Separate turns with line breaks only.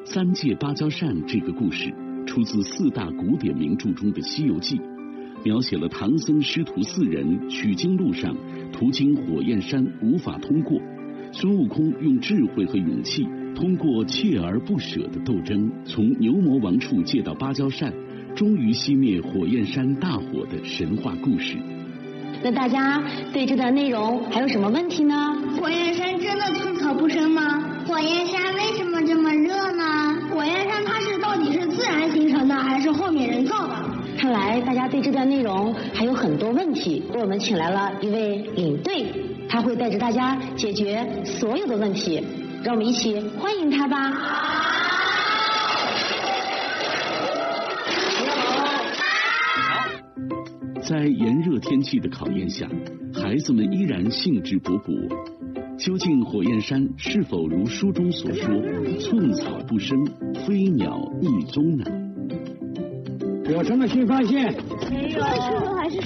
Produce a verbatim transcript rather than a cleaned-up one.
三借芭蕉扇这个故事出自四大古典名著中的《西游记》，描写了唐僧师徒四人取经路上途经火焰山无法通过，孙悟空用智慧和勇气，通过锲而不舍的斗争，从牛魔王处借到芭蕉扇，终于熄灭火焰山大火的神话故事。
那大家对这段内容还有什么问题呢？
火焰山真的寸草不生吗？火焰山为什么这么热呢？火焰山它是到底是自然形成的还是后面人造的？
看来大家对这段内容还有很多问题，我们请来了一位领队，他会带着大家解决所有的问题，让我们一起欢迎他吧。
在炎热天气的考验下，孩子们依然兴致勃勃。究竟火焰山是否如书中所说寸草不生，飞鸟匿踪呢？
有什么新发现？
没有，是否还是